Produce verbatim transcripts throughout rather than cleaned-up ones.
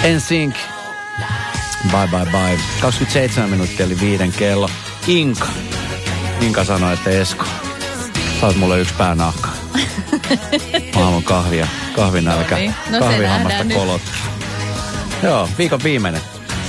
N Sync. Bye bye bye. kaksikymmentäseitsemän minuuttia eli viiden kello. Inka. Inka sanoi, että Esko, saat mulle yksi päänahka. Mä haluan kahvia. Kahvinälkä. No niin. No kahvihammasta kolot. Joo, viikon viimeinen.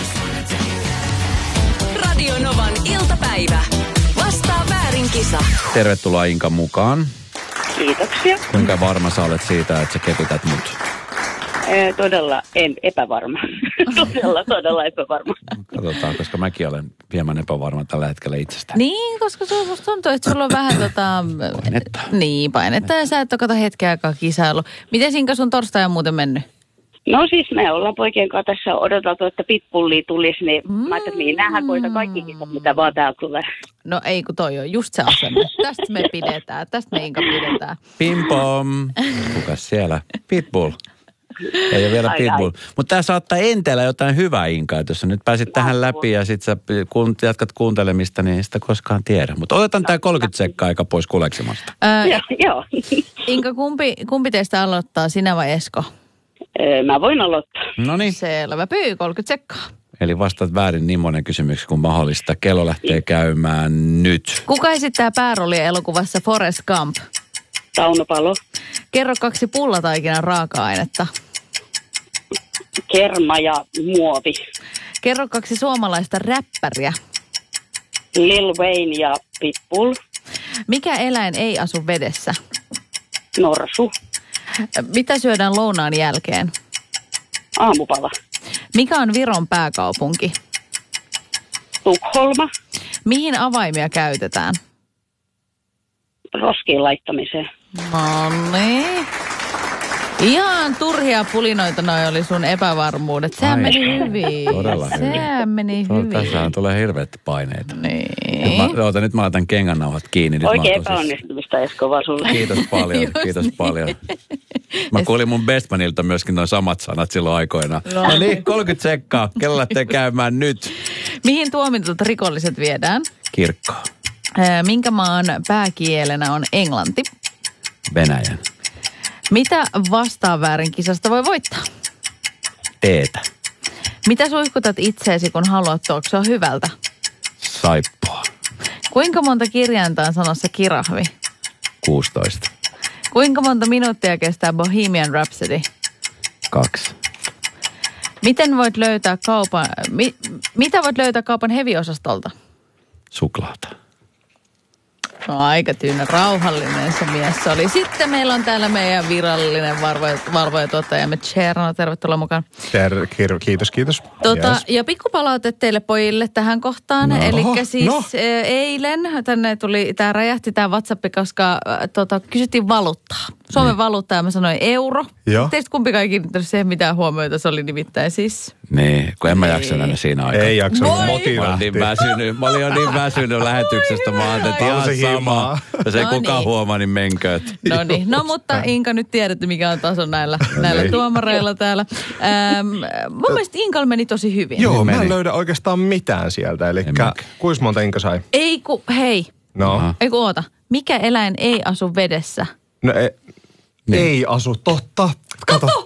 Radio Novan iltapäivä. Vastaa väärin kisa. Tervetuloa Inka mukaan. Kiitoksia. Kuinka varma sä olet siitä, että sä ketutät mut? Ee, todella en, epävarma. todella, todella epävarma. Katsotaan, koska mäkin olen hieman epävarma tällä hetkellä itsestäni. Niin, koska sulla tuntuu, että sulla on vähän tota... Painetta. Niin, painetta ja sä et ole kato hetken aikaa kisailu. Miten Inka sun torstai on muuten mennyt? No siis me ollaan poikien kanssa tässä odoteltu, että Pitbulli tulisi, niin mm. mä ajattelin, että niin näähän voita kaikki kisat, mitä vaan täällä tulee. No ei, kun toi on just se asenne. Tästä me pidetään, tästä me Inka pidetään. Pim pom. Kukas siellä? Pitbull. Ei ole vielä ai, Pitbull. Mutta tää saattaa enteellä jotain hyvää, Inka. Että jos sä nyt pääsit no, tähän läpi ja sit sä kun, jatkat kuuntelemista, niin ei sitä koskaan tiedä. Mutta otetaan tää kolmekymmentä sekkaa aika pois kuleksimasta. Ää, ja, joo. Inka, kumpi, kumpi teistä aloittaa, sinä vai Esko? Ee, mä voin aloittaa. No niin. Selvä pyy, kolmekymmentä sekkaa. Eli vastaat väärin niin monen kysymyksen kuin mahdollista. Kello lähtee käymään nyt. Kuka esittää pääroolia elokuvassa Forrest Gump? Tauno Palo. Kerro kaksi pullataikinan raaka-ainetta. Kerma ja muovi. Kerro kaksi suomalaista räppäriä. Lil Wayne ja Pitbull. Mikä eläin ei asu vedessä? Norsu. Mitä syödään lounaan jälkeen? Aamupala. Mikä on Viron pääkaupunki? Tukholma. Mihin avaimia käytetään? Roskiin laittamiseen. No niin. Ihan turhia pulinoita noi oli sun epävarmuudet. Sehän Ai. meni hyvin. Todella hyvin. Sehän meni So, hyvin. tässähän tulee hirveät paineita. Niin. Mä, oota, nyt mä laitan kengännauhat kiinni. Nyt Oikein mä oon tosi- epäonnistumista, Esko, vaan sulle. Kiitos paljon, Just kiitos niin. paljon. Mä kuulin mun bestmanilta myöskin noin samat sanat silloin aikoinaan. No. No niin, kolmekymmentä sekkaa. Kello lähtee käymään nyt. Mihin tuomitut rikolliset viedään? Kirkko. Ää, Minkä maan pääkielenä on englanti? Venäjän. Mitä vastaan väärin kisasta voi voittaa? Teetä. Mitä suihkutat itseesi, kun haluat tuoksua hyvältä? Saippua. Kuinka monta kirjainta on sanossa kirahvi? kuusitoista. Kuinka monta minuuttia kestää Bohemian Rhapsody? Kaksi. Miten voit löytää kaupan, mi, mitä voit löytää kaupan heviosastolta? Suklaata. No, aika tyynä, rauhallinen se mies oli. Sitten meillä on täällä meidän virallinen valvoja, valvojatuottajamme Cherno. Tervetuloa mukaan. Ter- kir- kiitos, kiitos. Tota, Yes. ja pikkupalaute teille pojille tähän kohtaan. No. Eli Oho, siis no. e, eilen tänne tuli, tämä räjähti tämä WhatsApp, koska ä, tota, kysyttiin valuuttaa. Suomen valuuttaa ja mä sanoin euro. Joo. Teistä kumpikaan ei kiinnittänyt siihen mitään huomioita. Se oli nimittäin siis... Niin, kun en mä jaksanut enää siinä aikaa. Ei jaksanut, Moi! moti Mä olin niin lähti. väsynyt. Mä olin jo niin väsynyt lähetyksestä. Mä ajattelin, että ihan Pausi sama. himaa. Jos ei No kukaan niin. huomaa, niin menkööt. No niin, no mutta Inka nyt tiedätte, mikä on taso näillä, näillä niin. tuomareilla täällä. Ähm, mun mielestä Inkalla meni tosi hyvin. Joo, mä Meni. en löydä oikeastaan mitään sieltä. Eli mäkään. kuinka monta Inka sai? Ei ku, hei, No, Aha. ei ku oota. Mikä eläin ei asu vedessä? no e- Niin. ei asu, totta. Kato.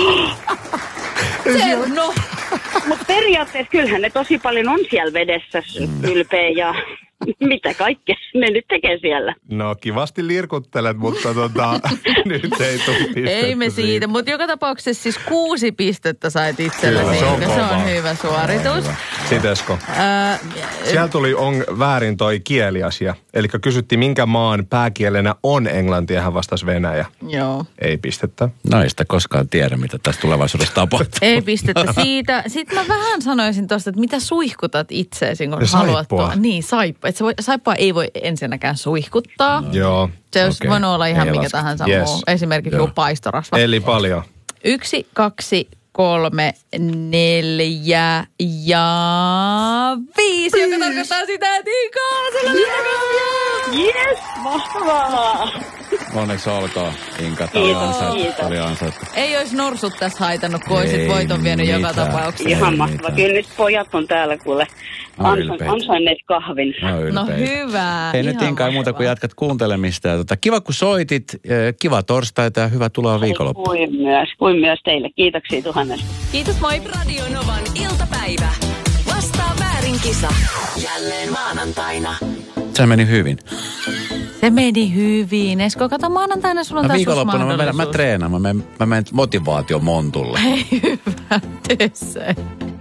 Cherno! Mutta periaatteessa kyllähän ne tosi paljon on siellä vedessä, ylpeä ja mitä kaikkea ne nyt tekee siellä. No kivasti lirkuttelet, mutta tota, nyt ei tule pistettä Ei me siitä, mutta joka tapauksessa siis kuusi pistettä sait itsellesi. Kyllä, se on Inka. Se kova. on hyvä suoritus. Sitten Esko. Ää, Siellä tuli on väärin toi kieliasia. Eli kysyttiin, minkä maan pääkielenä on englanti, ja hän vastasi Venäjä. joo. Ei pistettä. No ei sitä koskaan tiedä, mitä tässä tulevaisuudessa tapahtuu. Ei pistettä siitä. Sitten mä vähän sanoisin tuosta, että mitä suihkutat itseesi, kun Ja haluat saippua. tuo. Niin, saippua. Et se voi, saippua ei voi ensinnäkään suihkuttaa. No. Joo. Se olisi okei. voinut olla ihan Ei mikä laske. tahansa Yes. muu. Esimerkiksi Joo. joku paistorasva. Eli paljon. Yksi, kaksi, kolme, neljä ja viisi, joka tarkoittaa sitä, että Inka on siellä Yes, mahtavaa! Onneksi olkoon, Inka. Tämä oli Kiitos, ansaittu. kiitos. Tämä oli ansaittu. Ei olisi norsut tässä haitannut, kun olisit Ei voiton vienyt joka mitään. tapauksessa. Ihan Ei mahtavaa. mitään. Kyllä nyt pojat on täällä kuule Mä oon ansa- ylpeitä. ansainneet kahvin. Mä oon No ylpeitä. hyvä. Ei nyt ihan Inka, ei muuta kuin mahtavaa. jatkat kuuntelemista. Ja tota, kiva kun soitit, eh, kiva torstaita ja hyvä tuloa viikonloppu. Kuin myös, kuin myös teille. Kiitoksia tuhannesta. Kiitos, moi. Radio Novan iltapäivä. Vastaa väärin kisa. Jälleen maanantaina. Se meni hyvin. Se meni hyvin. Esko, kato maanantaina sulla on No taas uusi viikonloppuna mä, menen, mä mahdollisuus. treenaan, mä menen, mä menen motivaation montulle. Ei hyvä, tee se.